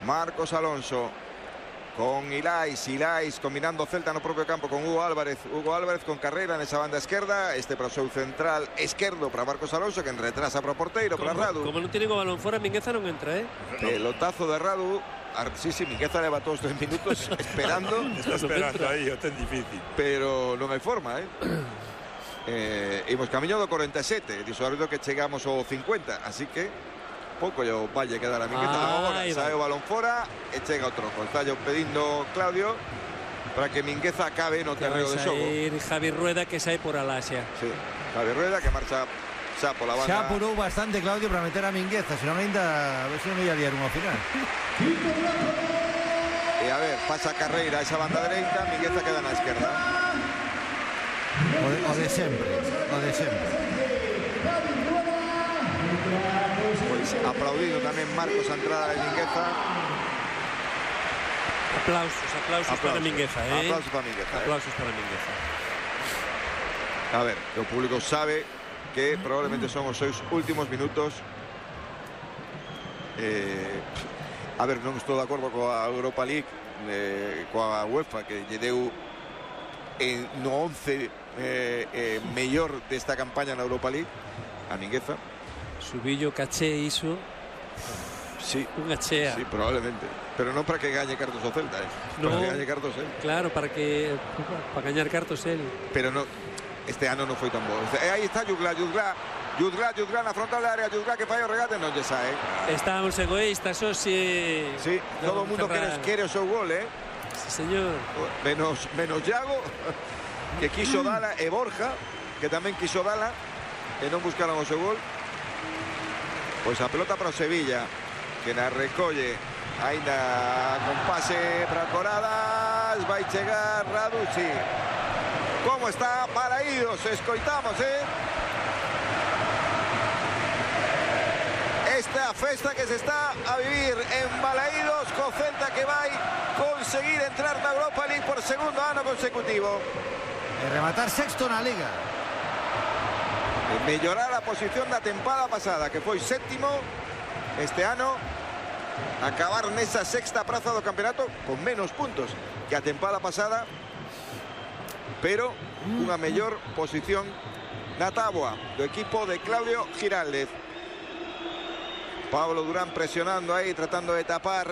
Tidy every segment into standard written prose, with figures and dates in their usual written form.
Marcos Alonso con Ilais combinando Celta no propio campo con Hugo Álvarez con Carreira nesa banda esquerda, este para o seu central esquerdo para Marcos Alonso, que en retrasa para o porteiro, para Radu. Como non tiene o balón fora, Mingueza non entra, Pelotazo de Radu. Sí, Mingueza leva todos 3 minutos esperando. Está esperando aí, o ten difícil. Pero non hai forma, imos camiño do 47, dixo o árbitro que chegamos ao 50, así que pouco lle valle quedar a Mingueza. Sae o balón fora e chega o troco. Está yo pedindo Claudio para que Mingueza acabe no terreno de xogo. Javi Rueda, que sae por Alasia. Sí, Javi Rueda que marcha xa pola banda. Xa apurou bastante Claudio para meter a Mingueza, senón ainda a ver se non ia liar unha final. E a ver, pasa Carreira a esa banda dereita, Mingueza queda na esquerda. O de sempre. Pois aplaudido tamén Marcos a entrada de Mingueza. Aplausos para Mingueza, Aplausos para Mingueza. Aplausos para Mingueza. A ver, o público sabe que probablemente son os seus últimos minutos. A ver, non estou de acordo coa Europa League, coa UEFA, que lle deu no 11 mellor desta campaña na Europa League a Mingueza. Subillo, caché iso. Sí, unha chea. Sí, probablemente. Pero non para que gañe cartos o Celta, para que gañe cartos él. Claro, para gañar cartos él. Pero no, este ano non foi tan bo. Aí está Yugla na frontal da área, Yugla que fai o regate, non lle sae. Estamos egoístas, Sí, todo o mundo quere o seu gol, Sí, señor. Menos Iago, que quiso dala, e Borja, que tamén quiso dala, e non buscaron o seu gol. Pois a pelota para o Sevilla, que na recolle aínda con pase para Coradas, vai chegar Radu, sí. Como está Balaídos, escoitamos, esta festa que se está a vivir en Balaídos, co Celta que vai conseguir entrar na Europa League por segundo ano consecutivo. E rematar sexto na Liga. Mellorar a posición da tempada pasada, que foi séptimo este ano, acabar nesa sexta praza do campeonato con menos puntos que a tempada pasada, pero unha mellor posición na táboa do equipo de Claudio Giraldez. Pablo Durán presionando aí, tratando de tapar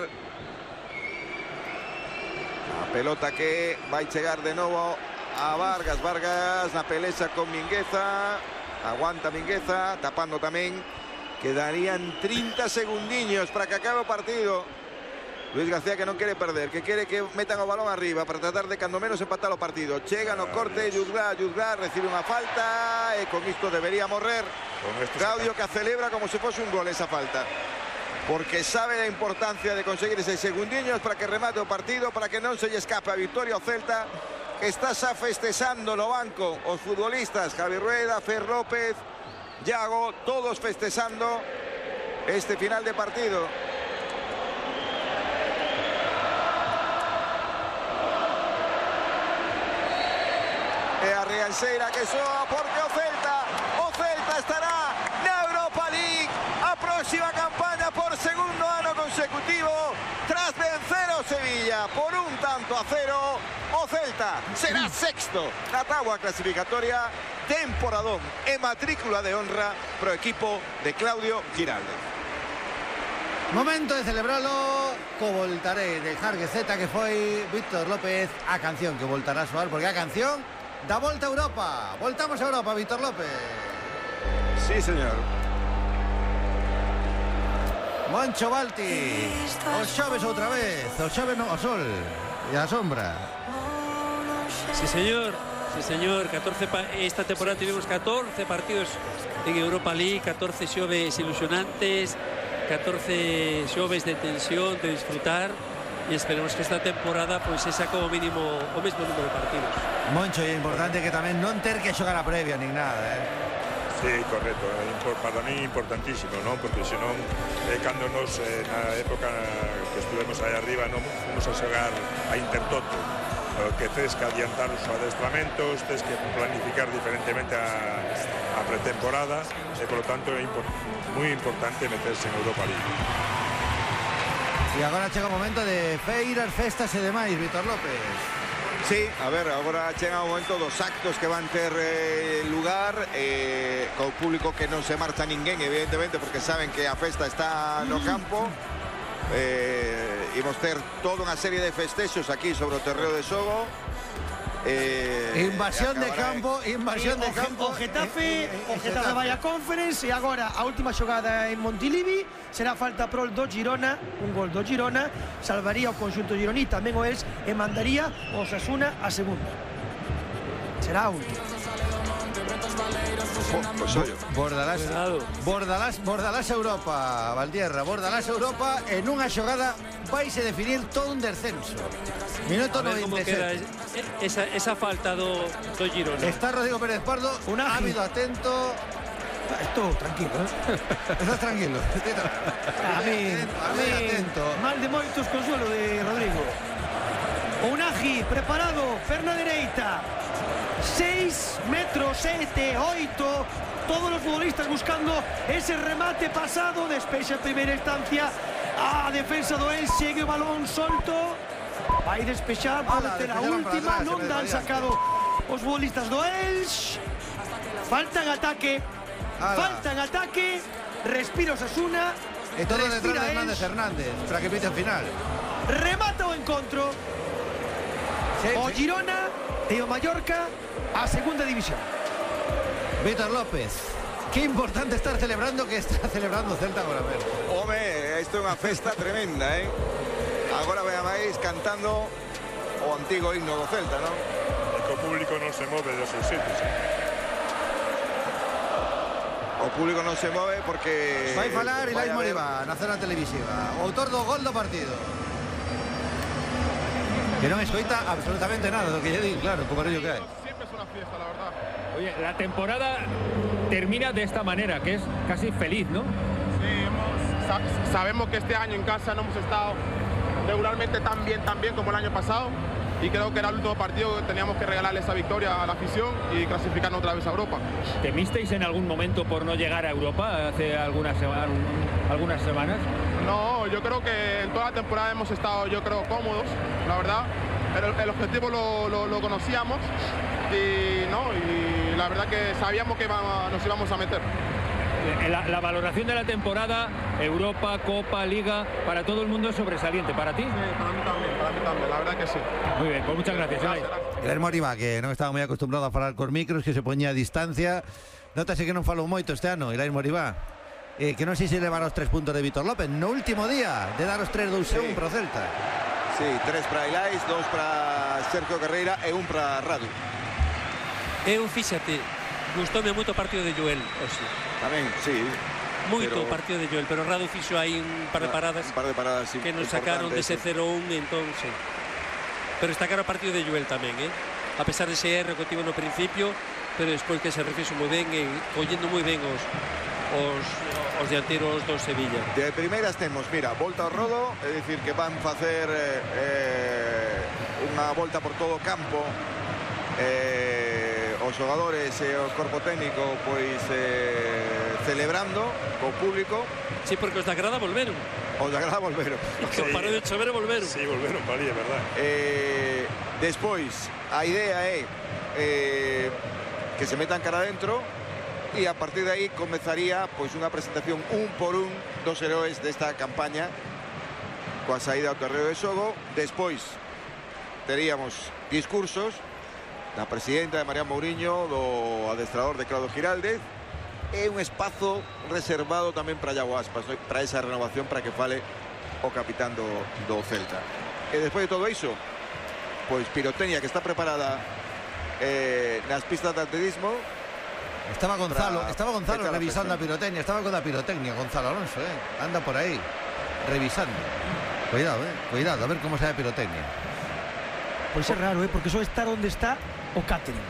a pelota que vai chegar de novo a Vargas na peleza con Mingueza. Aguanta Mingueza, tapando tamén. Quedarían 30 segundiños para que acabe o partido. Luis García que non quere perder, que quere que metan o balón arriba para tratar de cando menos empatar o partido. Chega no corte, Yugla recibe unha falta e con isto debería morrer. Claudio que celebra como se fose un gol esa falta, porque sabe a importancia de conseguir eses segundiños para que remate o partido, para que non se lle escape a victoria ao Celta. Está xa festexando no banco os futbolistas, Javi Rueda, Fer López, Iago, todos festexando este final de partido. E a Rianxeira que soa porque o Celta estará na Europa League, a próxima campaña por segundo ano consecutivo, tras vencer o Sevilla por 1-0. O Celta será sexto na táboa clasificatoria, temporadón e matrícula de honra pro equipo de Claudio Giraldez. Momento de celebralo co Voltaré, dejar que Z que foi Víctor López, a canción que voltará a soar, porque a canción da volta a Europa. Voltamos a Europa, Víctor López. Sí, señor. Moncho Balti, os xoves outra vez, os xoves no, o sol e a sombra. Sí, señor. 14 esta temporada tivemos 14 partidos en Europa League, 14 xoves ilusionantes, 14 xoves de tensión, de disfrutar, e esperemos que esta temporada pois sexa como mínimo o mesmo número de partidos. Moncho, é importante que tamén non ter que xogar a previa nin nada, Sí, correcto, para mí importantísimo, ¿no? Porque senón, cando nos, na época que estuvemos aí arriba, non fomos a xogar a Intertoto, que tens que adiantar os adestramentos, tens que planificar diferentemente a pretemporada, e, por lo tanto, é moi importante meterse en Europa League. Sí, E agora chega o momento de feiras, festas e demais, Víctor López. Sí, a ver, agora chega o momento dos actos que van ter lugar co público que non se marcha ninguén, evidentemente, porque saben que a festa está no campo. Imos ter toda unha serie de festexos aquí sobre o terreo de xogo. Invasión de campo, invasión de campo. O Getafe vai a Conference e agora a última xogada en Montilivi será falta prol do Girona, un gol do Girona, salvaría o conxunto gironí, tamén o Els, e mandaría o Osasuna a segunda. Será a última. Bordalás Europa, Valdierra, Bordalás Europa, en unha xogada vaise definir todo un descenso. Minuto 97. Esa falta do Girona. Está Rodrigo Pérez Pardo, ávido, atento. Estou tranquilo, Estás tranquilo. A mí, atento. mal de moitos consuelo de Rodrigo. Unagi, preparado, perna dereita. 6 metros, 7, 8. Todos los futbolistas buscando ese remate pasado. Despexa en primeira instancia. A defensa do El, segue o balón solto. Vai despexar, pode ter a última. Non dan sacado os futbolistas do Elx. Falta en ataque. Falta en ataque. Respira Osasuna. E todo detrás de Hernández para que pite o final. Remata o encontro. O Girona e o Mallorca a segunda división. Víctor López, qué importante estar celebrando que está celebrando Celta agora mesmo. Home, isto é unha festa tremenda, Agora vai a máis cantando o antigo himno do Celta, non? E que o público non se move dos seus sitios. O público non se move porque... Vai falar Ilaix Moriba na zona televisiva, o autor do gol do partido. Que non escoita absolutamente nada do que lle di, claro, co barullo que hai. Siempre es una fiesta, la verdad. Oye, la temporada termina de esta manera, que es casi feliz, ¿no? Sí, sabemos que este año en casa no hemos estado regularmente tan bien como el año pasado, y creo que era el último partido que teníamos que regalarle esa victoria a la afición y clasificarnos otra vez a Europa. ¿Temisteis en algún momento por no llegar a Europa hace algunas semanas? No, yo creo que en toda la temporada hemos estado, cómodos, la verdad. Pero el objetivo lo conocíamos y la verdad que sabíamos que nos íbamos a meter. La valoración de la temporada, Europa, Copa, Liga, para todo el mundo es sobresaliente. ¿Para ti? Sí, para mí también, la verdad que sí. Muy bien, pues muchas gracias. Ilaix Moriba, que non estaba moi acostumbrado a falar cos micros, que se poñía a distancia. Notase que non falou moito este ano, Ilaix Moriba. Que non sei se levar os 3 puntos de Víctor López no último día de dar os 3-2-1 pro Celta. Sí, 3 para Ilaix, 2 para Sergio Carreira e 1 para Radu. Fíxate, gustoume moito o partido de Joel hoxe. Tamén, sí. Moito o partido de Joel, pero Radu fixo aí un par de paradas, sí, que nos sacaron dese 0-1, entón, sí. Pero está claro o partido de Joel tamén, a pesar de ser erro que tivo no principio, pero despois que se refixo moi ben, collendo moi ben os dianteiros do Sevilla. De primeiras temos, mira, volta ao rodo, é dicir que van facer unha volta por todo o campo, os xogadores e o corpo técnico pois celebrando co público. Sí, porque os da grada volveron. Os da grada volveron. Sí. Parou de chover e volveron. Sí, volveron, valía, verdad. Despois, a idea é que se metan cara adentro e a partir de aí comezaría pois unha presentación un por un dos heróis desta campaña coa saída ao terreo de xogo. Despois teríamos discursos da presidenta de María Mourinho, do adestrador de Claudio Giraldez, e un espazo reservado tamén para Iago Aspas, para esa renovación, para que fale o capitán do Celta. E despois de todo iso, pois pirotecnia que está preparada nas pistas de atletismo. Estaba Gonzalo revisando a pirotecnia, estaba con a pirotecnia Gonzalo Alonso, anda por aí revisando. Cuidado, cuidado, a ver como sabe a pirotecnia. Pois é raro, porque só está onde está o catering.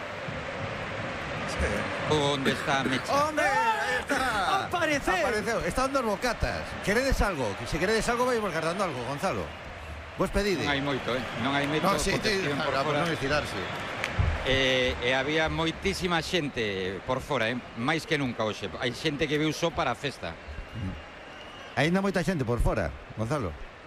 ¿Dónde está Mecha? ¡Hombre! Está. Apareceu. Está dando as bocatas. Queredes algo? Se queredes algo, vais guardando algo, Gonzalo. Vos pedide. Non hai moito, non hai moito. Non, sí, por non estirarse. Había moitísima xente por fora, máis que nunca hoxe. Hai xente que viu só para a festa. Ainda moita xente por fora, Gonzalo.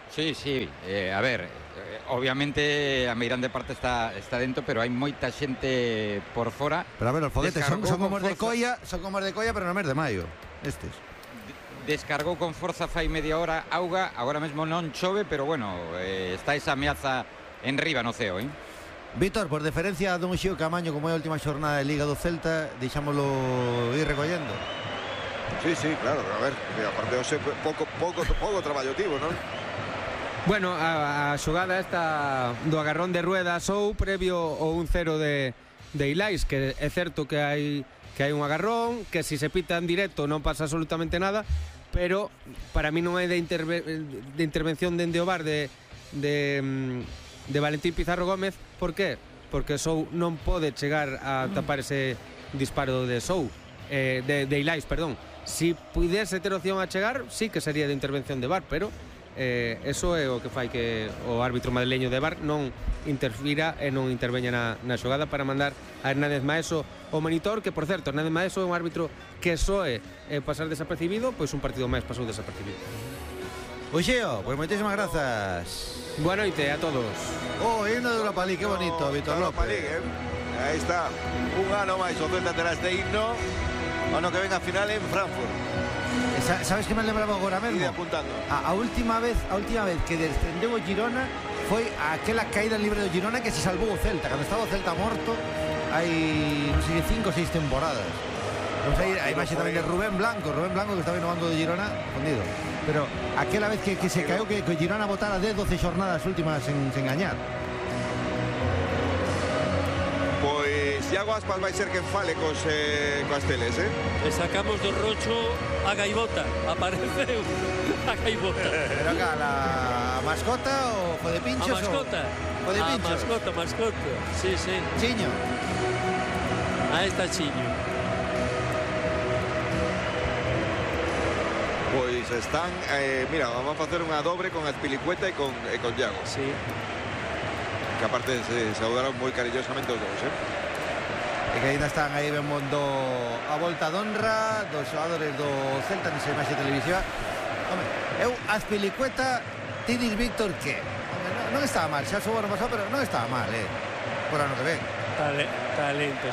Sí, sí, a ver, obviamente a Meirán de parte está dentro, pero hai moita xente por fora. Pero a ver, os foguetes son como os de forza, Coia, pero no mes de maio. Estes. Descargou con forza fai media hora auga, agora mesmo non chove, pero bueno, está esa ameaza en riba no ceo, Víctor, por deferencia dun Xío Camaño, como é a última xornada de Liga do Celta, deixámoslo ir recollendo. Sí, sí, claro, a ver, aparte de pouco traballo tivo, non? Bueno, a xogada esta do agarrón de rueda Sou previo ao 1-0 de Ilais, que é certo que hai un agarrón, que si se pita en directo non pasa absolutamente nada, pero para mí non é de intervención dende o VAR de Valentín Pizarro Gómez. Por qué? Porque Sou non pode chegar a tapar ese disparo de Sou, de Ilais, perdón. Si puidese ter opción a chegar, sí que sería de intervención de VAR, pero eso é o que fai que o árbitro madrileño de VAR non interfira e non interveña na xogada para mandar a Hernández Maeso o monitor, que por certo, Hernández Maeso é un árbitro que soe pasar desapercibido, pois un partido máis pasou desapercibido. Oxeo, pois moitísimas grazas. Boa noite a todos. Himno de Europa League, que bonito, Víctor López. Aí está, un ano máis o Celta terá este himno, ano que ven a final en Frankfurt. Sabes que me lembraba agora mesmo? A última vez que descendeu o Girona foi aquela caída libre do Girona que se salvou o Celta, cando estaba o Celta morto hai, non sei, 5 ou 6 temporadas. Non sei, a imaxe tamén de Rubén Blanco que estaba no banco do Girona fundido. Pero aquela vez que se caeu que o Girona botara 10-12 xornadas últimas sen gañar. Iago Aspas vai ser quen fale coas teles, Le sacamos do rocho a Gaivota, apareceu a Gaivota. Pero acá, la mascota o fue de pinchos? A mascota. ¿O de pinchos? Mascota, sí, sí. Chiño. Ahí está Chiño. Pois están, mira, vamos a facer unha dobre con Azpilicueta e con Iago. Sí. Que aparte se saudaron moi cariñosamente os dous, E que ainda están aí vendo a volta de honra dos xogadores do Celta nesa imaxe televisiva. Home, eu Azpilicueta, ti dis, Víctor, que non estaba mal, xa sobo no pasado, pero non estaba mal, por ano que ven. Talento.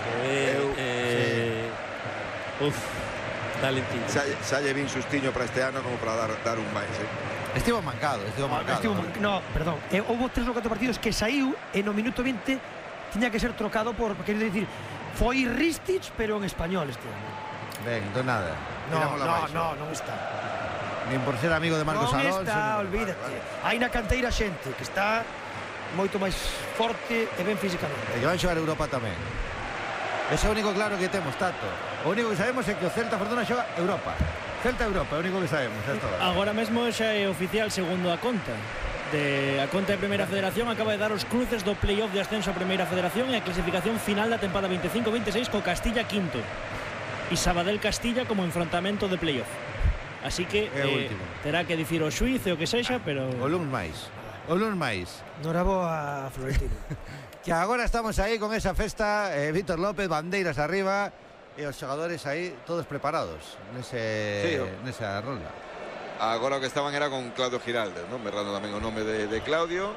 Sí. Talentín. Xa lle vin sustiño para este ano como para dar un máis, Estivo mancado. No, perdón. Houve 3 ou 4 partidos que saiu e no minuto 20 tiña que ser trocado quero dicir, foi Ristich, pero en español este ano. Ben, do nada. Non está. Nin por ser amigo de Marcos Alonso. Non está, olvídate. Hai na canteira xente que está moito máis forte e ben físicamente. E que van xogar Europa tamén. Ese é o único claro que temos, Tato. O único que sabemos é que o Celta Fortuna xoga Europa. Celta Europa, é o único que sabemos. Agora mesmo xa é oficial segundo a conta. A conta de Primeira Federación acaba de dar os cruces do playoff de ascenso a Primeira Federación e a clasificación final da tempada 25-26 co Castilla quinto e Sabadell Castilla como enfrontamento de playoff. Así que terá que dicir o xuiz e o que sexa, pero... O luns máis. Noraboa, Florentino. Que agora estamos aí con esa festa, Víctor López, bandeiras arriba e os xogadores aí todos preparados nesa rolda. Agora o que estaban era con Claudio Giraldes, non? Merrando tamén o nome de Claudio.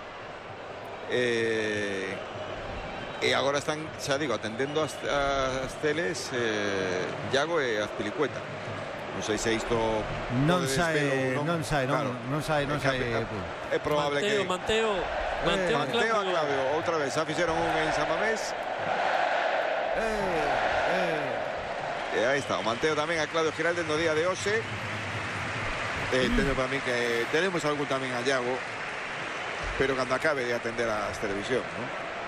E agora están, xa digo, atendendo as teles Iago e Azpilicueta. Non sei se isto non sai. É probable que Manteo a Claudio outra vez, xa fixeron un en San Mamés. E aí está, o Manteo tamén a Claudio Giraldes no día de hoxe. Teño para mí que tenemos algún tamén a Iago, pero cando acabe de atender as televisión, ¿no?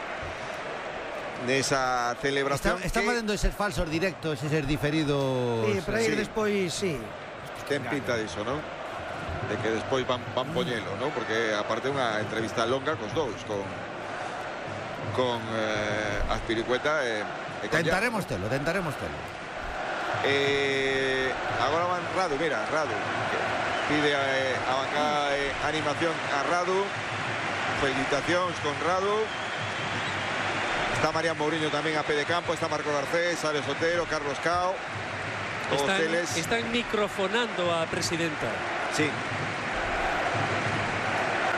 Nesa celebración están facendo eses falsos directos, eses diferidos. Sí, para ir despois, sí. Ten pinta diso, ¿no? De que despois van poñelo, ¿no? Porque aparte unha entrevista longa cos dous, con Azpilicueta e con Tentaremos telo. Agora van Radu, mira, Radu pide a bancada de animación a Radu. Felicitacións con Radu. Está María Mourinho tamén a pé de campo. Está Marco Garcés, Alex Otero, Carlos Cao. Están microfonando a presidenta. Sí.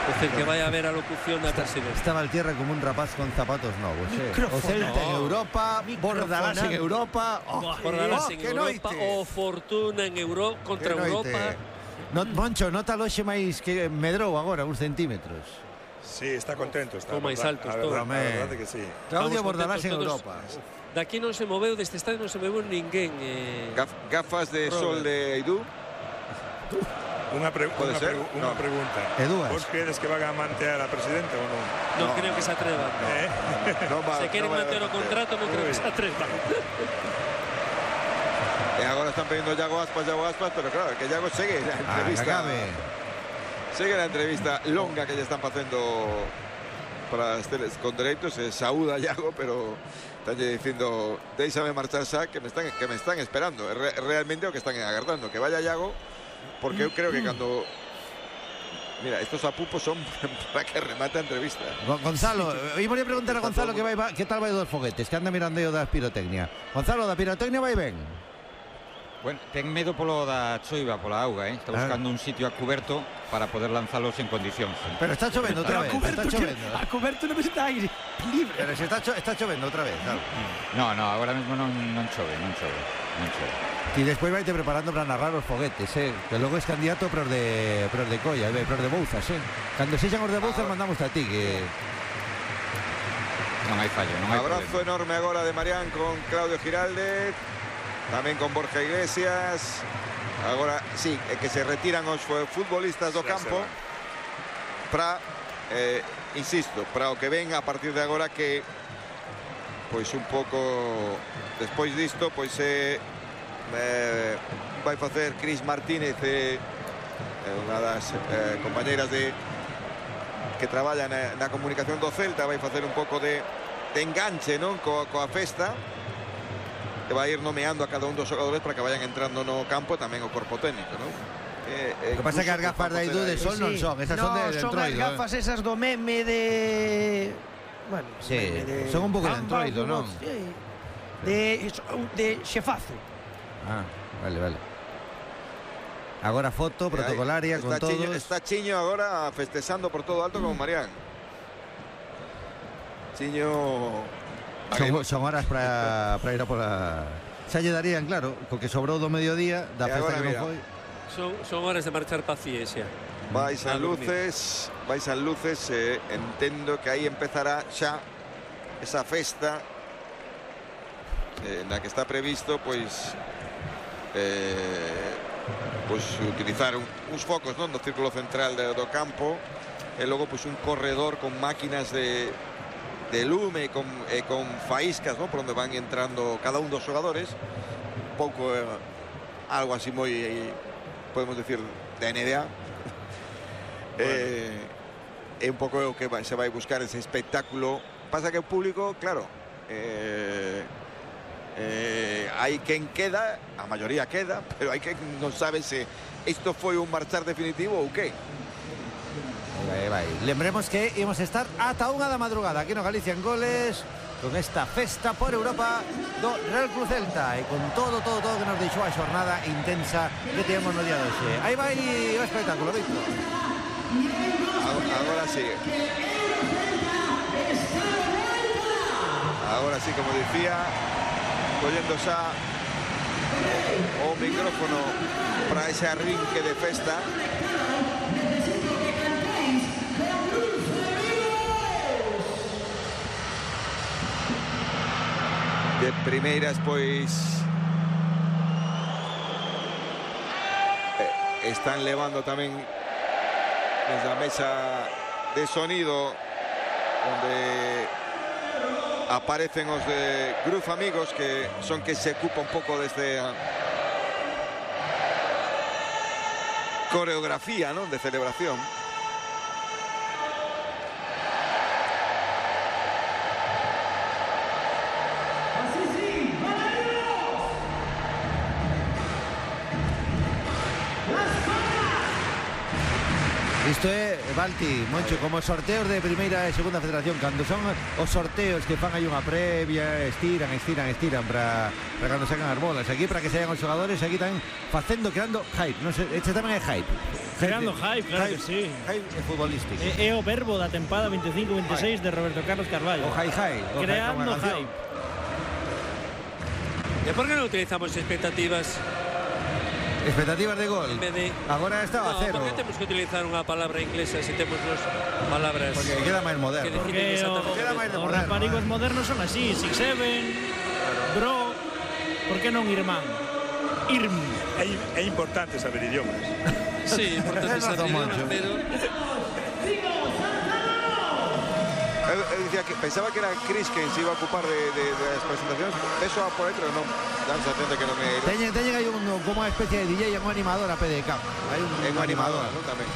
decir, que vaya a ver a locución da presidente. Estaba el tierra como un rapaz con zapatos nuevos. O Micrófono. Celta en Europa, Bordalás en Europa. Bordalás en Europa, o Fortuna en Europa, contra Europa. Moncho, nota loxe máis que medrou agora, uns centímetros. Sí, está contento. Está Como máis altos todos. La verdad que sí. Claudio Estamos Bordalás en contentos Europa. Daqui non se moveu, deste estadio non se moveu ninguén. Gafas de sol de Edu. Una pregunta. Eduas. ¿Vos crees que van a mantener a presidente o no? Non creo que se atrevan. Se queren manter o contrato, non creo que se atrevan. E agora están pedindo Yago Aspas, pero claro, que Yago segue la entrevista. Segue la entrevista longa que lle están facendo para as teles con dereitos. Se saúda a Yago, pero están dicindo déixame marchar xa, que me están esperando. Realmente o que están agardando, que vaya Yago, porque eu creo que cando... Mira, estos apupos son para que remate a entrevista. Gonzalo, ímoslle preguntar a Gonzalo que tal vai dos foguetes, que anda mirando eu da pirotecnia. Gonzalo, da pirotecnia vai ben? Bueno, ten medo polo da choiva, pola auga, Está buscando un sitio a cuberto para poder lanzalos en condicións. Pero está chovendo outra vez. A coberto non está aire libre. Pero se está chovendo outra vez, claro. No, agora mesmo non chove. Y despois vaite preparando para narrar os foguetes, que logo es candidato pero de Colla, pero de Bouzas, Cando sexan os de Bouzas mandamos a ti, que... Non hai fallo, non hai abrazo problema. enorme agora de Marián con Claudio Giraldez, tamén con Borja Iglesias. Agora sí, que se retiran os futbolistas do campo para, insisto, para o que ven a partir de agora, que pois un pouco despois disto pois vai facer Cris Martínez, unha das compañeiras que traballa na comunicación do Celta. Vai facer un pouco de enganche, non, coa festa, que vai ir nomeando a cada un dos xogadores para que vayan entrando no campo, tamén o corpo técnico, non? Lo que pasa é que as gafas de Edu de sol non son, esas son de Entroido. Son as gafas esas do meme de... Bueno, sí, son un pouco de Entroido, non? De xefazo. Vale. Agora foto protocolaria con todos. Está Chiño agora festexando por todo alto con Marián. Chiño... Son horas para ir a por la... Xa lle darían, claro, porque sobrou do mediodía da festa que non foi. Son horas de marchar pa ciencia. Vais a luces, entendo que aí empezará xa esa festa na que está previsto pois utilizar uns focos, non, do círculo central do campo, e logo pois un corredor con máquinas de lume e con faíscas, non, por onde van entrando cada un dos xogadores. Un pouco algo así moi, podemos decir, de NBA. É un pouco o que se vai buscar ese espectáculo. Pasa que o público, claro, hai quen queda, a maioría queda, pero hai quen non sabe se isto foi un marchar definitivo ou que. Vai. Lembremos que íbamos a estar ata 1 da madrugada aquí no Galicia en Goles, con esta festa por Europa do Real Club Celta, e con todo que nos deixou a xornada intensa que temos no día de hoxe. Aí vai o espectáculo, Víctor. Agora sí, como decía, collendo xa o micrófono para ese arrinque de festa. De primeiras, pois están levando tamén desde a mesa de sonido, onde aparecen os de Groove Amigos, que son que se ocupa un pouco desde a coreografía, non, de celebración. Isto é, Balti, Moncho, como sorteos de primeira e segunda federación, cando son os sorteos que fan aí unha previa, estiran para cando sacan as bolas. Aquí para que saian os xogadores, aquí tamén creando hype. Non sei, este tamén é hype. Creando hype, claro que sí. Hype futbolístico. É o verbo da tempada 25-26 de Roberto Carlos Carvalho. O hype. Creando hype. ¿Y por qué no utilizamos expectativas? Expectativas de gol. Agora estaba a cero. ¿Por qué tenemos que utilizar unha palabra inglesa se temos dos palabras? Porque queda máis moderno. Porque os raparigos modernos son así, 6-7, bro, por que non irmán? Irm. É importante saber idiomas. Sí, importante saber idiomas, pero... Eu dicía que pensaba que era Chris que se iba a ocupar das presentacións. Eso por aí, pero non. Dan sensación de que non é... Teñen aí como unha especie de DJ e un animador a pé de campo. Hai un animador, non? Tamén.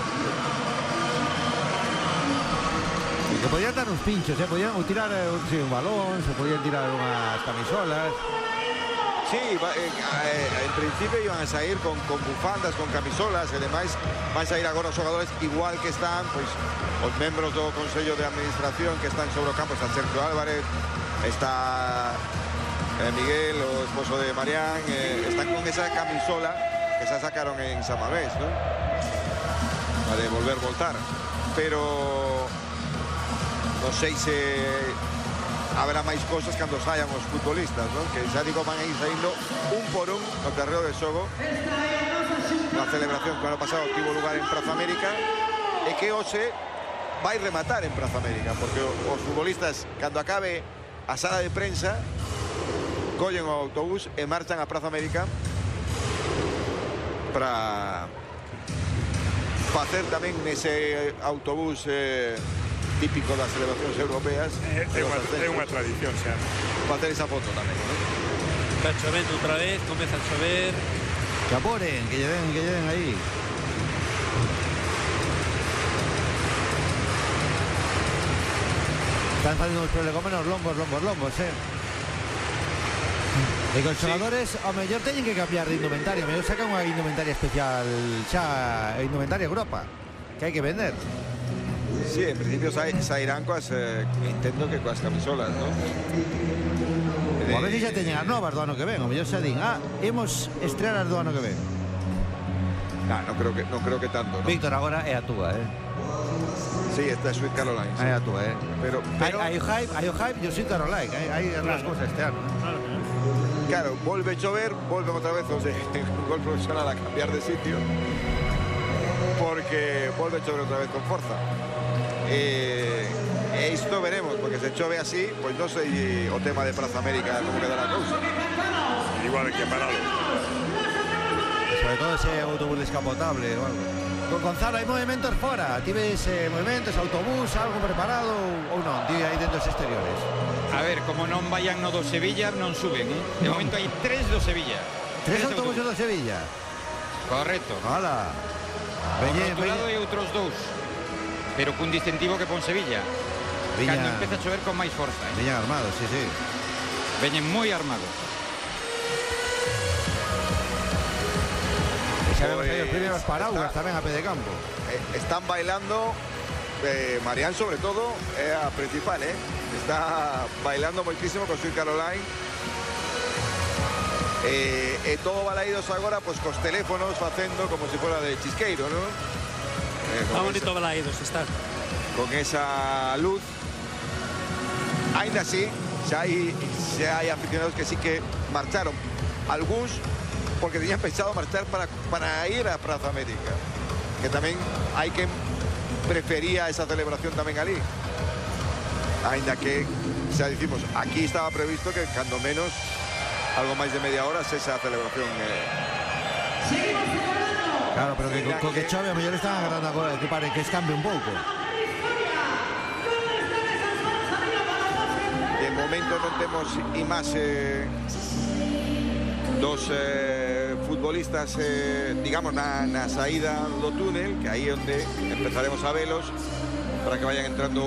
Que podían dar uns pinchos, podían tirar un balón, se podían tirar unhas camisolas. Sí, en principio iban a sair con bufandas, con camisolas e demais. Van sair agora os xogadores igual que están, pois, os membros do Consello de Administración que están sobre o campo. Está Sergio Álvarez, está Miguel, o esposo de Marián, están con esa camisola que se sacaron en Samamés, ¿no? Para voltar. Pero non sei se habrá máis cosas cando saian os futbolistas, ¿no? Que xa digo, van a ir saindo un por un no terreo de xogo. Unha celebración que o ano pasado tivo lugar en Praza América e que hoxe vai rematar en Praza América, porque os futbolistas, cando acabe a sala de prensa, collen o autobús e marchan a Praza América para facer tamén nese autobús típico das celebracións europeas. É unha tradición xa. Facer esa foto tamén, ¿no? Está chovendo outra vez, comeza a chover. Que aporen, que lle den aí. Están facendo os prolegómenos longos, E que os xogadores ao mellor teñen que cambiar de indumentaria. Mellor sacan unha indumentaria especial xa, indumentaria Europa, que hai que vender. Sí, en principio sairán coas, entendo que coas camisolas, ¿no? O a veces xa teñen as novas do ano que ven. O mellor xa din, imos estrear as do ano que ven. Non creo que tanto, ¿no? Víctor, agora é a túa, Sí, esta é Sweet Caroline. Sí. É a túa, Pero hai o hype e o Sweet Caroline. Hai as dúas cosas este ano, Claro, volve chover, volven outra vez os de gol profesional a cambiar de sitio, porque volve chover outra vez con forza. E isto veremos, porque se chove así, pois non sei o tema de Praza América como quedará a cousa. Igual que parado. Sobre todo ese autobús descapotable o algo. Gonzalo, hai movimentos fora? Tives movimentos, autobús, algo preparado ou non? Ti aí dentro dos exteriores. A ver, como non vayan no do Sevilla, non suben, De momento hai 3 do Sevilla. 3 autobuses do Sevilla? Correcto. Hala. Rotulado e outros 2. Pero cun distintivo que pon Sevilla. Cando empeza a chover con máis forza. Veñan armados, sí. Veñen moi armados. Xa vemos aí os primeiros paraugas tamén a pé de campo. Están bailando, Marián sobre todo, é a principal, Está bailando moitísimo con Sweet Caroline. E todo balaídos agora, pois cos teléfonos facendo como se fora de chisqueiro, ¿no? Está bonito balaídos, está. Con esa luz. Ainda así, xa hai aficionados que sí que marcharon. Algúns porque tenían pensado marchar para ir a Praza América, que tamén hai quen prefería esa celebración tamén ali. Ainda que, xa dicimos, aquí estaba previsto que cando menos algo máis de media hora esa celebración. Claro, pero que co que chove a mellor están agarrando agora que pare que escambe un pouco. De momento non temos imaxe dos futbolistas, digamos, na saída do túnel, que aí é onde empezaremos a velos para que vayan entrando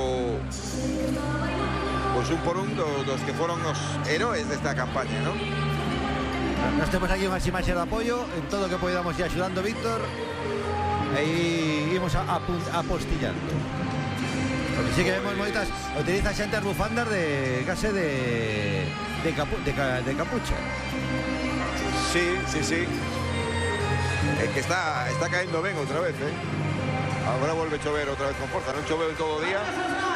pois un por un dos que foron os heróis desta campaña, ¿no? Nos temos aquí unhas imaxes de apoio en todo o que podamos ir axudando, Víctor. aí imos apostillando. Porque sí que vemos moitas, utiliza xente as bufandas de case de capucha. Sí. Es que está caendo ben outra vez, Agora volve a chover outra vez con forza. Non choveu en todo o día.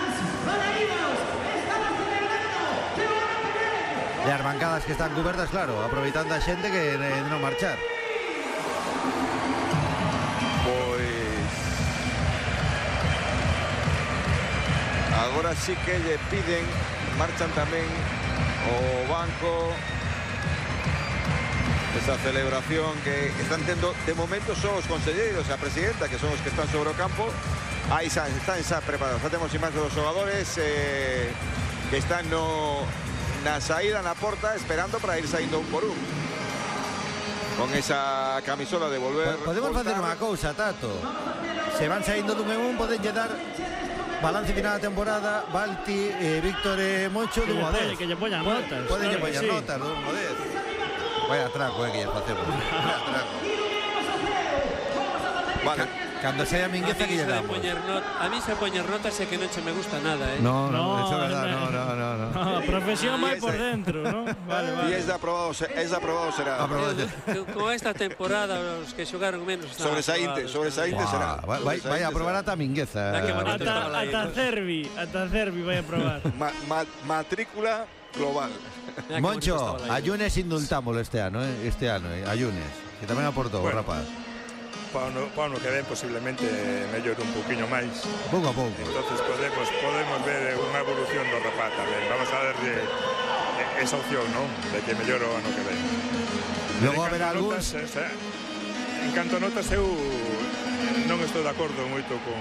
E as bancadas que están cubertas, claro, aproveitando a xente que de non marchar. Pois agora sí que lle piden, marchan tamén o banco. Esa celebración que están tendo de momento son os conselleiros e a presidenta, que son os que están sobre o campo. Aí están xa preparados. Xa temos imaxes dos xogadores que están na saída, na porta, esperando para ir saindo un por un. Con esa camisola de volver. Podemos facer unha cousa, Tato. Se van saindo dun en un, poden lle dar balance final da temporada, Balti, Víctor e Moncho dun o 10. Que lle poñan notas. Poden lle poñer notas dun o 10. Vaya atraco, que ya facemos. Vaya atraco. Vale. Cando sea Mingueza que lle damos. A mí se poñer notas é que non che me gusta nada, No, eso é verdad, no. Profesión vai por dentro, ¿no? Vale. E es de aprobado será. Con esta temporada os que xogaron menos sobresaínte será. Vai a probar ata Mingueza. Ata Cervi vai a probar. Matrícula global. Moncho, a Yunes indultámoslo este ano, a Yunes, que tamén aportou, bueno, rapaz. Para o ano que ven posiblemente mellore un poquinho máis. Pouco a pouco. Entonces podemos ver unha evolución do rapaz tamén. Vamos a darle esa opción, non? De que mellore o ano que ven. Logo haberá algúns... En canto a notas, eu non estou de acordo moito con...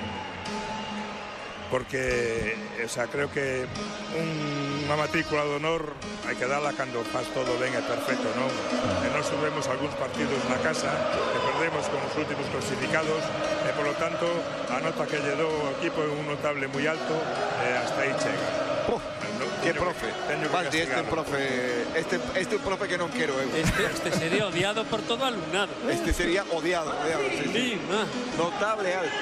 Porque, o sea, creo que unha matrícula de honor hai que darla cando faz todo ben e perfecto, non? E nós subimos algúns partidos na casa que perdemos con os últimos clasificados e, polo tanto, a nota que lle dou ao equipo é un notable moi alto e hasta aí chega. Que profe, Balti, este un profe que non quero eu. Este sería odiado por todo alumnado. Este sería odiado. Sí. Notable alto.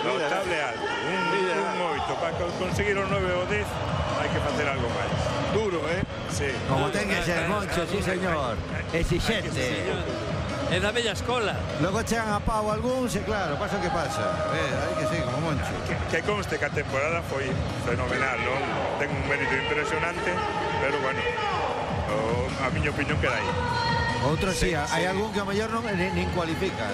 Un 8. Para conseguir o 9 ou 10 hai que facer algo máis. Duro, Sí. Como ten que ser, Moncho, sí, señor. Exixente. É da bella escola. Logo chegan a pau algúns e claro, pasa o que pasa. Hai que ser como Moncho. Que conste que a temporada foi fenomenal, non? Ten un mérito impresionante, pero bueno, a miña opinión queda aí. Outro sí, hai algún que ao mellor nin cualifica.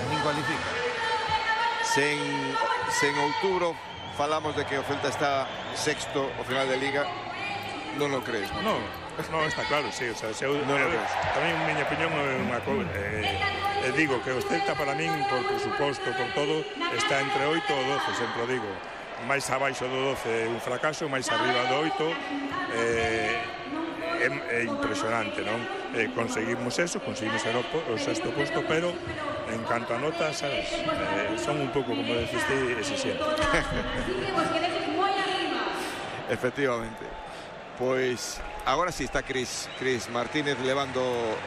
Sen outubro falamos de que o Celta está sexto ao final de Liga. Non o crees? Non, está claro, sí. O sea, tamén miña opinión é unha cousa. Digo que o Celta para min, por presuposto, por todo, está entre 8 ou 12, sempre o digo. Mais abaixo do 12 é un fracaso, máis arriba do 8 é impresionante, non? Conseguimos eso, conseguimos o sexto posto, pero en canto a notas, sabes, son un pouco, como deciste, exigentes. Efectivamente. Pois agora sí está Cris Martínez levando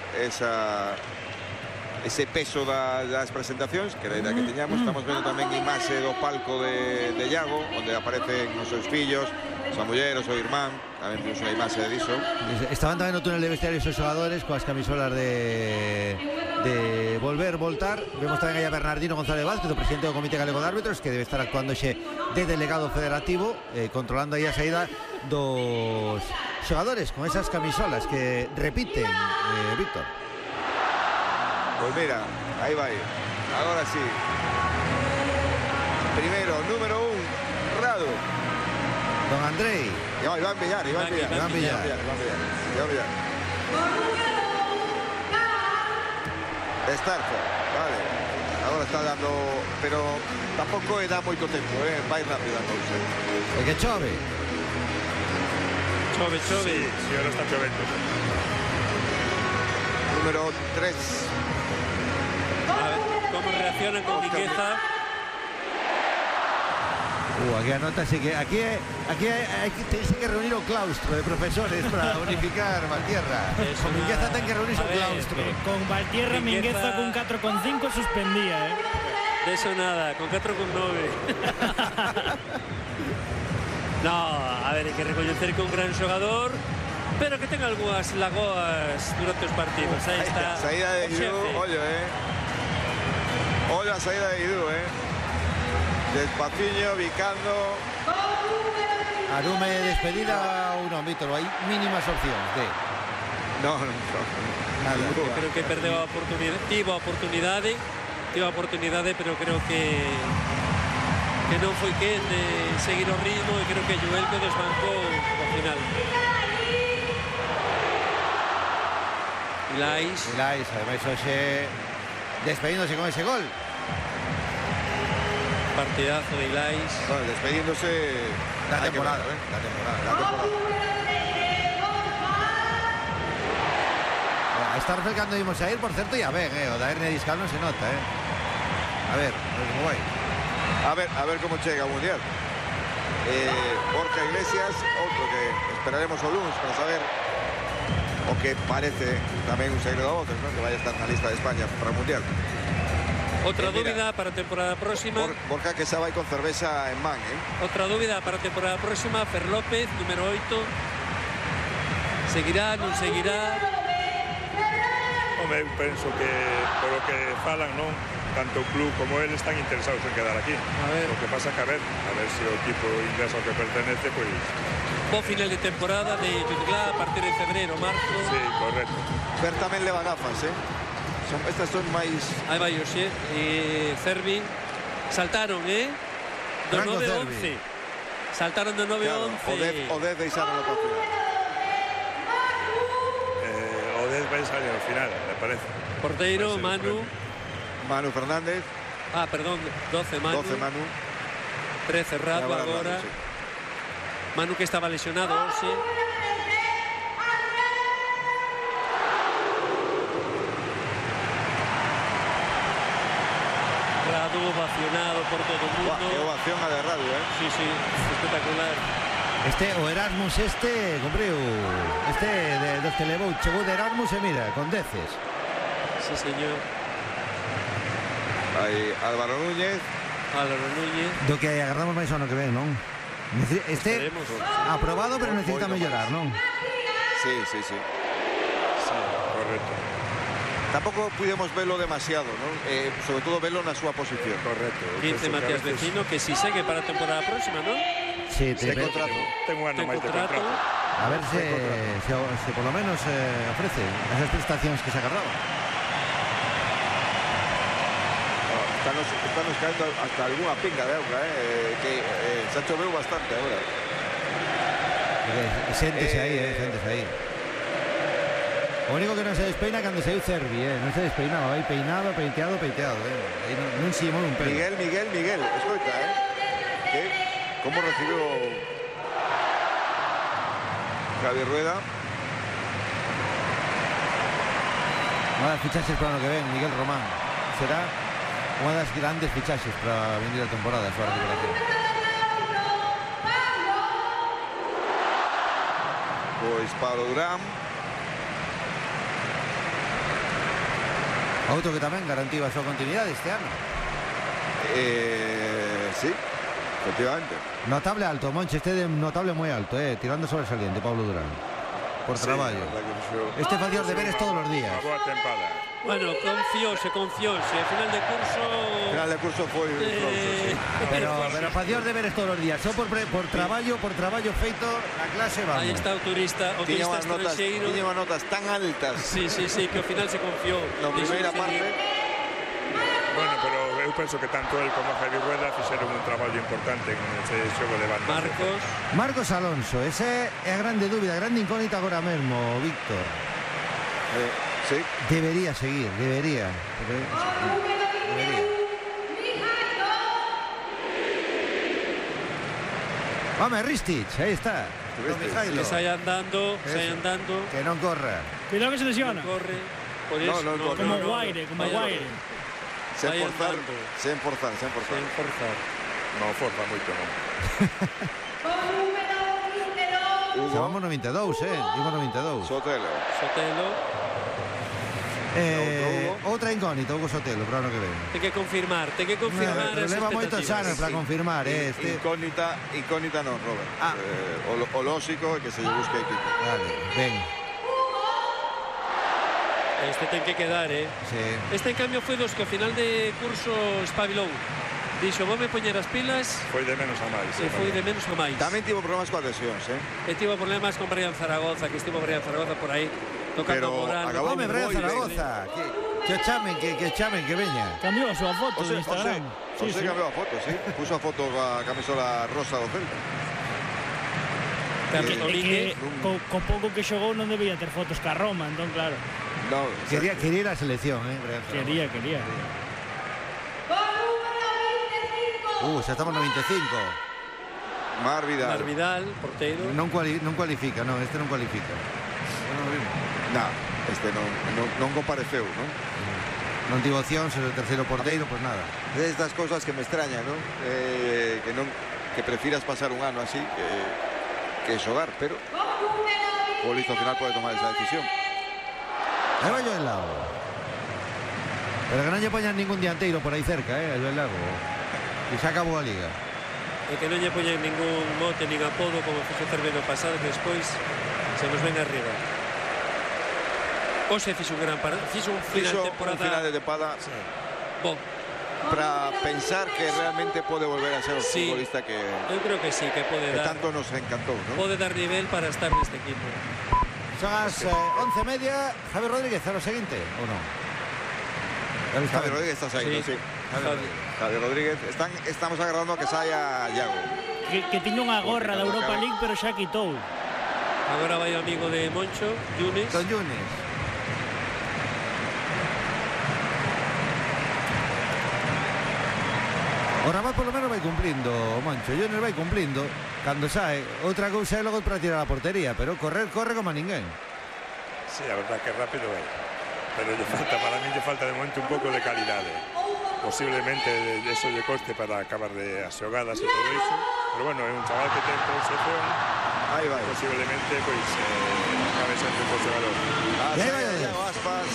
ese peso das presentacións, que era a idea que teñamos. Estamos vendo tamén imaxe do palco de Iago, onde aparecen os seus fillos, os muller, o seu irmán. Tamén vimos unha imaxe diso. Estaban tamén no túnel de vestuarios os xogadores coas camisolas de voltar. Vemos tamén aí a Bernardino González Vázquez, o presidente do Comité Galego de Árbitros, que debe estar actuando xe de delegado federativo, controlando aí a saída dos xogadores con esas camisolas que repiten, Víctor. Pois mira, aí vai. Agora sí. Primeiro, número 1, Rado. Don Andrei. Iván Villar. Starco, vale. Agora está dando, pero tampouco dá moito tempo, vai rápido a cousa. É que chove. Chove. Sí, ahora está chovendo. Número 3. A ver cómo reaccionan con Mingueza. Aquí anota, sí que aquí tienes que reunir o claustro de profesores para unificar Valtierra. Con Mingueza ten que reunirse o claustro. Con Valtierra, Mingueza con 4,5 suspendía, De eso nada, con 4,9. No, a ver, hay que reconocer que un gran jugador, pero que tenga algunas lagoas durante los partidos. Ahí está. Saída de Guidú, oye, Oye, la saída de Guidú, Despaciño, Vicando. Arume despedida o non, Víctor, hai mínimas opcións de... No. Nada. Yo creo que perdeu a oportunidade, tivo a oportunidade, pero creo que non foi que de seguir o ritmo, e creo que Joelco desbancou ao final. Ilais, ademais hoxe despedíndose con ese gol. Partidazo de Ilais. Bueno, despedíndose la temporada. A estar cando ímos a ir, por certo, ya ven, o da Erne Discal non se nota, A ver, como vai. A ver cómo llega al Mundial. Borja Iglesias, otro que esperaremos o lunes para saber, o que parece también un segredo a voces, ¿no? Que vaya a estar en la lista de España para el Mundial. Otra dúbida para a temporada próxima. Borja que xa vai con cerveza en man, Otra dúbida para a temporada próxima. Fer López, número 8. Seguirá, non seguirá? Hombre, eu penso que polo que falan, non, tanto o club como él están interesados en quedar aquí. A ver. Lo que pasa que a ver si o equipo inglés ao que pertenece, pois... Bo final de temporada de Jutglà a partir de febrero, marzo. Sí, correcto. Fer tamén leva gafas, Estas son máis... Aí vai o xe, Cervi. Saltaron, do 9-11. Saltaron do 9-11. O 10 deixaron o partido. O 10 vai salir ao final, me parece. Porteiro, Manu Fernández. Ah, perdón, 12 Manu. 12 Manu. 13 Rafa agora. Sí. Manu que estaba lesionado hoxe. Radu ovacionado por todo o mundo. Qué ovación a de Radio, Sí, espectacular. O Erasmus compreu. De dos que levou, chegou de Erasmus e mira, con 10. Sí, señor. Aí Álvaro Núñez. Do que agarramos máis ano que ven, non? Aprobado, pero necesita mellorar, non? Sí. Correcto. Tampoco pudimos verlo demasiado, ¿no? Sobre todo verlo en su posición. Correcto. 15 Matías Vecino, que si segue para a temporada próxima, ¿no? Sí, ten contrato. Ten un ano máis de contrato. A ver se por lo menos ofrece esas prestacións que se agarraban. Estamos cayendo hasta alguna pinga de auga, que se ha choveu bastante ahora. Séntese aí. O único que non se despeina cando saiu Cervi, non se despeinaba, aí peinado, peiteado. Aí non se llamou un pelo. Miguel, escoita, como recibiu Javi Rueda. Unha das fichaxes para o ano que ven, Miguel Román. Será unha das grandes fichaxes para venir a temporada, a súa recuperación. Pois Pablo Durán. Outro que tamén garantiu a súa continuidade este ano. Sí, efectivamente. Notable alto, Monche, notable moi alto, tirando sobresaliente, Pablo Durán. Por traballo. Este facía os deberes todos os días. Boa tempada. Bueno, confiouse. Final de curso foi sí. Pero facía os deberes todos os días. Só por traballo feito na clase, vamos. Aí está o turista estranxeiro. Tiña unhas notas tan altas. Sí, que ao final se confiou. Na primeira parte. Bueno, pero eu penso que tanto él como Javi Rueda fixeron un traballo importante en ese xogo de banda. Marcos Alonso, ese é a grande dúbida, a grande incógnita agora mesmo, Víctor. Sí. Debería seguir. Home, Ristich, aí está. Que saia andando. Que non corra. Cuidado que se lesiona. Corre. Como Guaire. Sen forzar. Non forza moito, non. Vamos 92, Iba 92. Sotelo. Outra incógnita, Hugo Sotelo, para o ano que ven. Ten que confirmar as leva moitos anos para confirmar, Incógnita non, Robert. O lógico é que se lle busque equipo. Vale, ben. Este ten que quedar, Sí. Este, en cambio, foi dos que ao final de curso espabilou. Dixo, vou me poñer as pilas. Foi de menos a máis. E foi de menos a máis. Tamén tivo problemas coas lesións, E tivo problemas con Brian Zaragoza, que estivo Brian Zaragoza por aí tocando Pero moral. acabou Brian moi ben. Zaragoza. Que chamen, que veña. Cambiou a súa foto de Instagram. José cambiou a foto, sí. Puso a foto coa camisola rosa do Celta. Que co pouco que xogou non debía ter fotos ca Roma, entón claro. No, Quería ir a selección, Brian Zaragoza. Quería. Xa estamos no 25. Mar Vidal, porteiro. Non cualifica, non, este non cualifica. Este non compareceu, non? Non tivo opción, ser o terceiro porteiro, pues nada. De estas cosas que me extrañan, non? Que prefiras pasar un ano así que xogar, pero o listo al final pode tomar esa decisión. Aí vai Joel Lago. Pero que non lle poñan ningún dianteiro por aí cerca, a Joel Lago. E xa acabou a liga. E que non lle poñen ningún mote nin apodo como fixo Cerveno pasado, que despois se nos ven arriba. Ose fixo un final de temporada sí. Bo. Para pensar que realmente pode volver a ser o futbolista que eu creo que sí, que pode dar. Tanto nos encantou, ¿no? Pode dar nivel para estar neste equipo. Son as 11:30. Javi Rodríguez, a lo seguinte, ou non? Javi Rodríguez está saindo, sí. Javi Rodríguez. Estamos agardando a que saia Iago. Que tiña unha gorra da Europa League, pero xa quitou. Agora vai o amigo de Moncho, Yunes. Don Yunes. O Rabat polo menos vai cumplindo, Moncho. Yunes vai cumplindo. Cando sae, outra cousa é logo para tirar a portería, pero corre como a ninguén. Sí, a verdad que rápido é. Pero para mí lle falta de momento un pouco de calidade. Posiblemente eso lle coste para acabar de as xogadas e todo iso. Pero bueno, é un chaval que ten proxección. Aí vai. Posiblemente pois acabe sendo un bo xogador. Aí vai Aspas.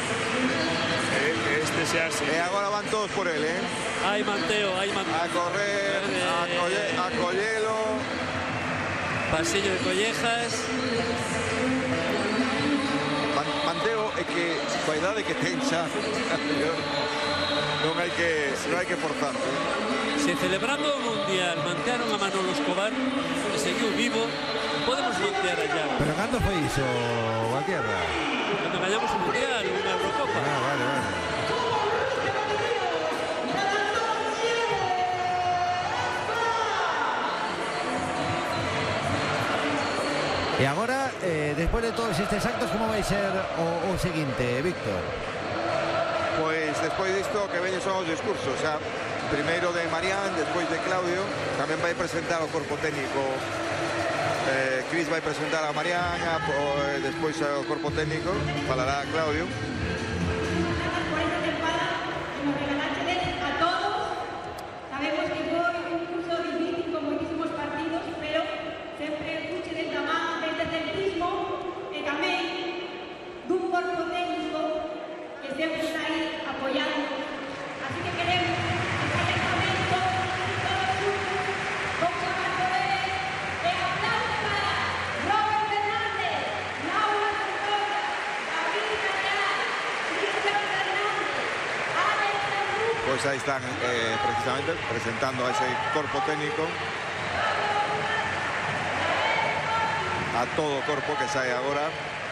Este xa así. E agora van todos por él, Hai Manteo. A correr, a collelo. Pasillo de Collejas. Manteo é que coa idade que ten xa non hai que forzar. Se celebrando o Mundial mantearon a Manolo Escobar, que seguiu vivo, podemos mantear a Iago. Pero cando foi iso, Valtierra? Cando gañamos o Mundial, unha Eurocopa. Vale. E agora, despois de todos estes actos, como vai ser o seguinte, Víctor? Pois despois disto que veñen son os discursos, xa primeiro de Marián, despois de Claudio, tamén vai presentar o corpo técnico. Cris vai presentar a Marián, despois o corpo técnico, falará Claudio. Sabemos que foi un curso difícil con moitísimos partidos, pero sempre puxe desde a man desde o centrismo e tamén dun corpo técnico que sempre está aí apoiando. Así que queremos que saia tamén todos juntos con xogadores e aplausos para Robert Fernández, Laura Tortora, David Cañar, Cristian Fernández, Alex Arrujo. Pois aí están precisamente presentando a ese corpo técnico, a todo o corpo que sae agora.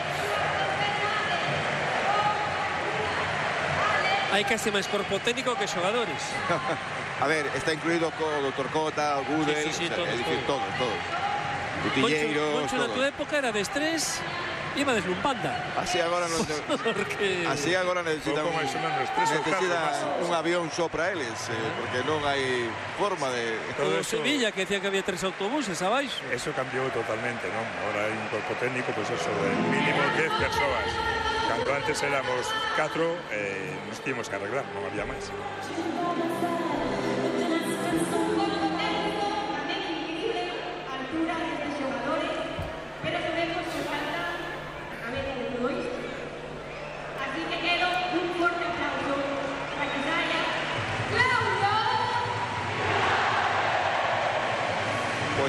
Hai case máis corpo técnico que xogadores. A ver, está incluído o Dr. Cota, o Gudel, Sí, o sea, é dicir, todos. Butilleros, Moncho, na tua época era de estrés, iba deslumbanda. Así agora non Porque así agora necesitan Pouco máis ou menos 3 ou 4 necesitan un avión só para eles, porque non hai forma de o Sevilla, que decía que había 3 autobuses abaixo. Eso cambiou totalmente, non? Ahora hai un corpo técnico, pois eso, de mínimo 10 persoas. Cando antes éramos 4, nos tínhamos que arreglar, non había máis. Pero sabemos que falta a cabeza de todo isto. Así que quero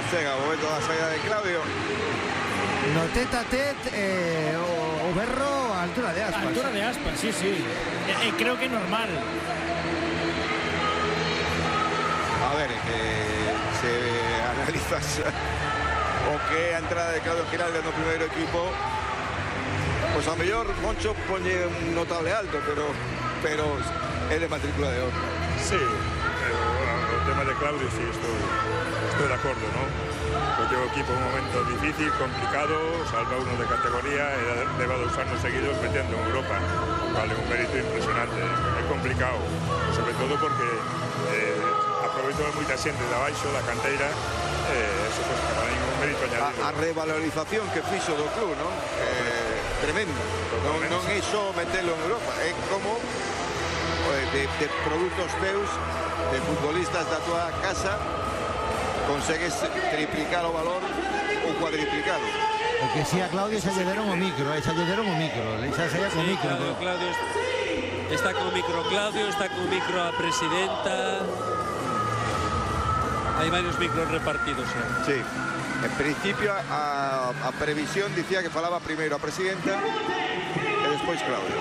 chega o momento da saída de Claudio. No tete a tete o berro a altura de Aspas. A altura de Aspas, sí, sí. Creo que é normal. A ver, se analizas o que a entrada de Claudio Giraldes no primeiro equipo, pues a mellor Moncho pone un notable alto, pero é de matrícula de honra. Sí, o tema de Claudio, sí, estoy de acordo, ¿no? Porque o equipo en un momento difícil, complicado, salva uno de categoría e leva 2 anos seguidos metendo en Europa, vale, un mérito impresionante. É complicado, sobre todo porque aproveitou moita xente de abaixo, da canteira, eso pues, para mí un mérito añadido. A revalorización que fixo do club, ¿no? Tremendo. Non é só metelo en Europa, é como de produtos teus, de futbolistas da tua casa, consegues triplicar o valor ou cuadriplicado. O que si a Claudio xa lle deron o micro, xa saía con micro. Claudio está con micro, Claudio está con micro a presidenta. Hay varios micros repartidos. Sí. En principio a previsión dicía que falaba primeiro a presidenta e despois Claudio.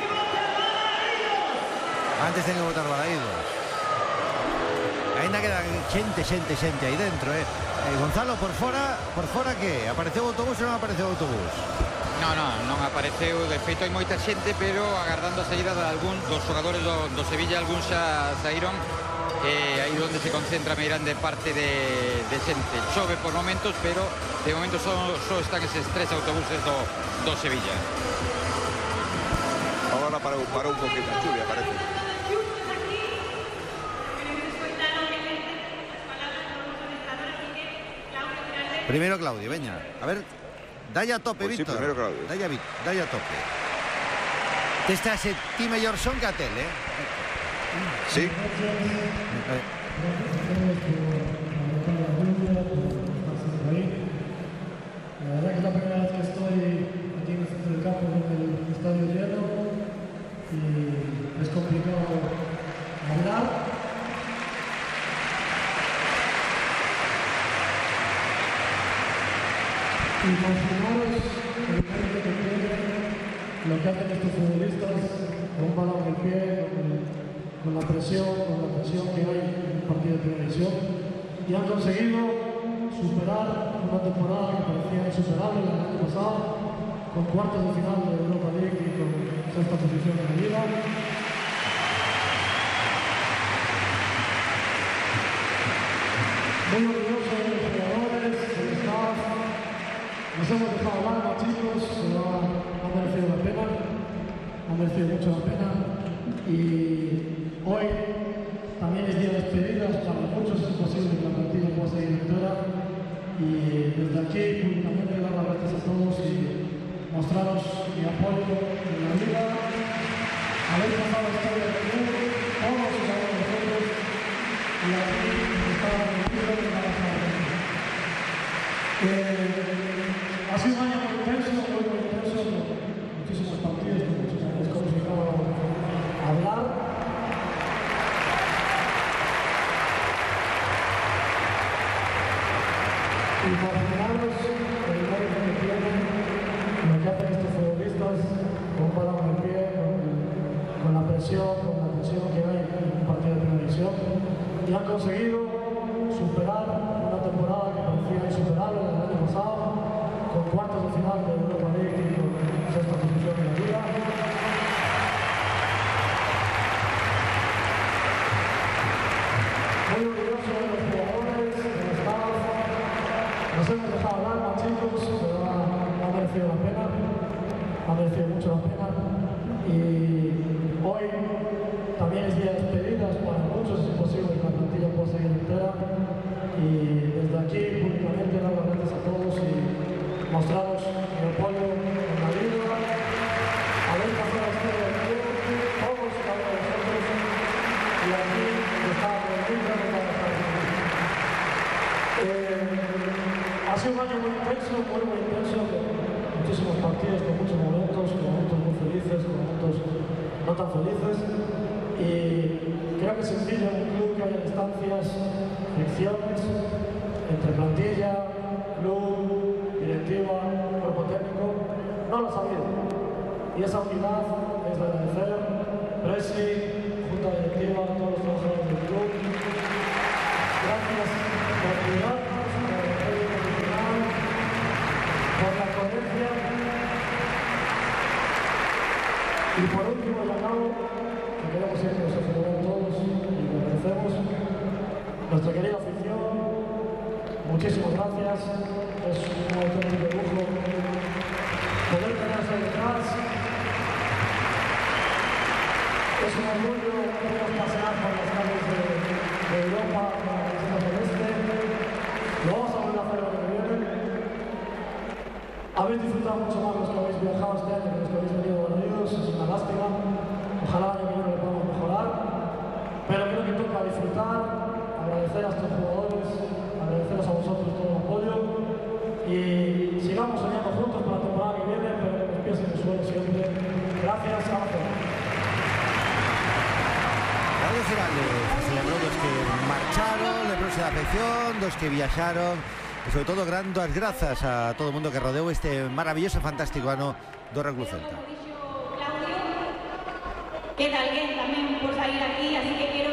Antes ten que votar Balaídos. Ainda quedan xente aí dentro, Gonzalo, por fora que? Apareceu o autobús ou non apareceu o autobús? Non apareceu, de feito hai moita xente, pero agardando a saída de algún dos xogadores do Sevilla, algún xa saíron, aí onde se concentra a meirande parte de xente. Chove por momentos, pero de momento só están eses 3 autobuses do Sevilla. Agora parou un poquito a chuvia, parece. Primero Claudio, veña. A ver, dalle a tope, pues Víctor. Sí, primero Claudio. Dalle a tope. Este hace ti mellor son que a tel, Sí. La verdad que es la primera vez que estoy aquí en el centro del campo con el estadio lleno y es complicado hablar. Imaginaros el mérito que tiene lo que hacen estos futbolistas con un balón en el pie, con la presión que hay en un partido de primera división, y han conseguido superar una temporada que parecía insuperable el año pasado, con cuartos de final de Europa League y con sexta posición en la Liga. Muy orgulloso de los jugadores, del staff. Nos hemos dejado hablar, chicos, pero ha merecido la pena, ha merecido mucho la pena. Y hoy también es día de despedidas, para muchos es posible que la plantilla pueda seguir entera. Y desde aquí, públicamente, dar las gracias a todos y mostraros mi apoyo en la vida. Habéis pasado la historia del club, todos y cada uno de nosotros, y aquí está la vida de la ha sido un año muy intenso, muchísimos partidos, es complicado hablar. Imaginaros el mérito que tienen, lo que hacen estos futbolistas con un balón en el pie, con la presión que hay en un partido de primera división, y han conseguido superar una temporada que parecía insuperable el año pasado, con cuartos de final de Europa League y con sexta posición en la Liga. Muy orgulloso de los jugadores, del staff. Nos hemos dejado hablar, chicos, pero ha merecido la pena, ha merecido mucho la pena. Y hoy también es día de despedidas, para muchos es imposible que la plantilla pueda seguir entera. Y desde aquí, públicamente, dar las gracias a todos y mostraros mi apoyo en la vida. Habéis pasado la historia del club, todos y cada uno de nosotros, y aquí está Benfica, no para estar ha sido un año muy intenso, muy intenso, con muchísimos partidos, con muchos momentos muy felices, con momentos no tan felices, y creo que es sencillo en un club que haya distancias, fricciones, entre plantilla, club, directiva, cuerpo técnico, no lo ha habido. Y esa unidad es de agradecer, Presi, Junta Directiva, a todos los trabajadores del club. Gracias por cuidarnos, por el apoyo profesional, por la coherencia. Y por último, y acabo, que queremos siempre celebrar todos y lo agradecemos, nuestra querida afición, muchísimas gracias, es un auténtico lujo poder tenerse ahí detrás. Es un orgullo poder pasear por las calles de Europa con la camiseta celeste. Lo vamos a volver a hacer el año que viene. Habéis disfrutado mucho más los que habéis viajado este año que los que habéis venido a Barrios, es una lástima. Ojalá el año que viene lo podamos mejorar. Pero creo que toca disfrutar, agradecer a estos jugadores, agradeceros a vosotros todo el apoyo y sigamos soñando juntos para la temporada que viene, pero que nos pies en el suelo siempre. Gracias, a Claudio Giraldez celebrou dos que marcharon, lembrose da afección, dos que viaxaron e sobre todo grandes grazas a todo o mundo que rodeou este maravilloso e fantástico ano do Real Club Celta. Queda alguén tamén por sair aquí, así que quero